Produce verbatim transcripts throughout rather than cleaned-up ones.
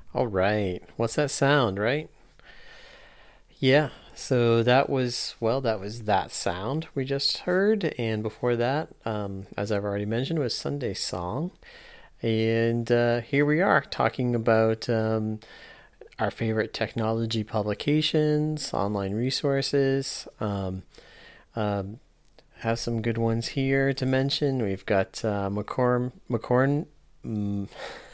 All right. What's that sound, right? Yeah. So that was, well, that was that sound we just heard. And before that, um, as I've already mentioned, was Sunday Song. And uh, here we are talking about um, our favorite technology publications, online resources. Um, um, have some good ones here to mention. We've got uh, McCorm, McCorn, mm,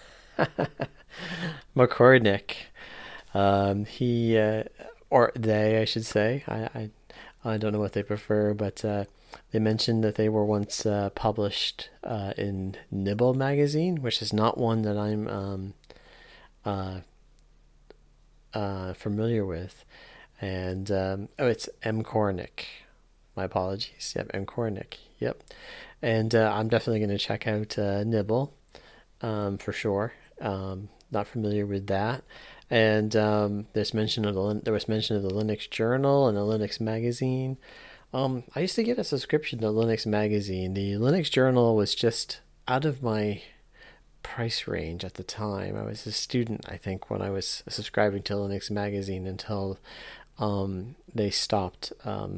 McCornick. Um, he uh, or they, I should say. I, I I don't know what they prefer, but uh, they mentioned that they were once uh, published uh, in Nibble magazine, which is not one that I'm um, uh, uh, familiar with. And um, oh, it's M. Cornick. My apologies. Yep, M. Cornick. Yep. And uh, I'm definitely going to check out uh, Nibble um, for sure. Um, not familiar with that. And um, there's mention of the there was mention of the Linux Journal and the Linux Magazine. Um, I used to get a subscription to Linux Magazine. The Linux Journal was just out of my price range at the time. I was a student, I think, when I was subscribing to Linux Magazine until um, they stopped um,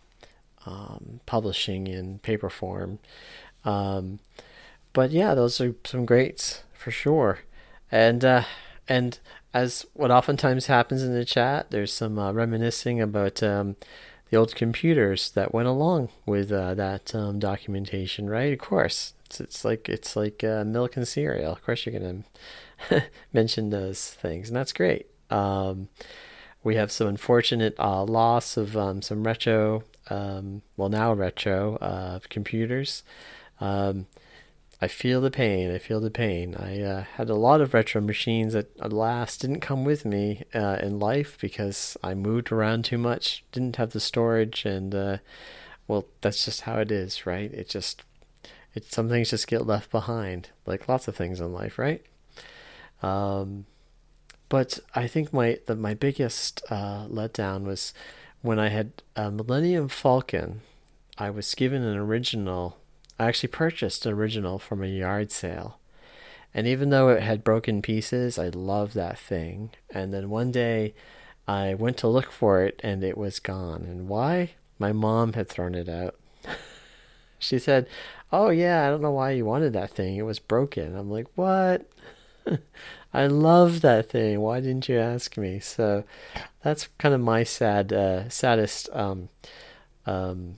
um, publishing in paper form. Um, but yeah, those are some greats for sure. And uh, and as what oftentimes happens in the chat, there's some uh, reminiscing about um, the old computers that went along with uh, that um, documentation, right? Of course, it's, it's like it's like uh, milk and cereal. Of course, you're gonna mention those things, and that's great. Um, we have some unfortunate uh, loss of um, some retro, um, well now retro uh, computers. Um, I feel the pain. I feel the pain. I uh, had a lot of retro machines that, alas, didn't come with me uh, in life because I moved around too much, didn't have the storage, and uh, well, that's just how it is, right? It just, it some things just get left behind, like lots of things in life, right? Um, but I think my the, my biggest uh, letdown was when I had a Millennium Falcon. I was given an original. I actually purchased an original from a yard sale. And even though it had broken pieces, I loved that thing. And then one day I went to look for it and it was gone. And why? My mom had thrown it out. She said, "Oh, yeah, I don't know why you wanted that thing. It was broken." I'm like, "What? I love that thing. Why didn't you ask me?" So that's kind of my sad, uh, saddest um, um,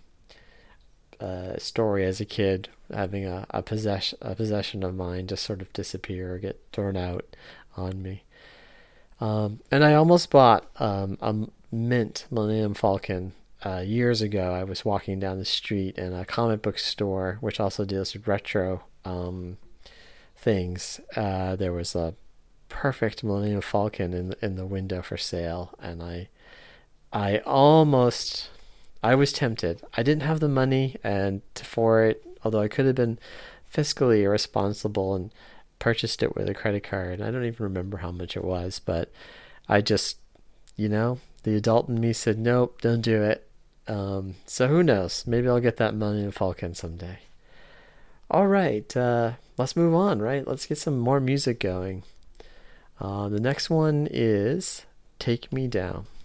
uh, story as a kid, having a, a possession a possession of mine just sort of disappear or get thrown out on me. Um, and I almost bought um, a mint Millennium Falcon uh, years ago. I was walking down the street in a comic book store, which also deals with retro um, things. Uh, there was a perfect Millennium Falcon in in the window for sale, and I I almost I was tempted. I didn't have the money and for it, although I could have been fiscally irresponsible and purchased it with a credit card. I don't even remember how much it was, but I just, you know, the adult in me said, "Nope, don't do it." Um, so who knows? Maybe I'll get that Millennium Falcon someday. All right, uh, let's move on, right? Let's get some more music going. Uh, the next one is Take Me Down.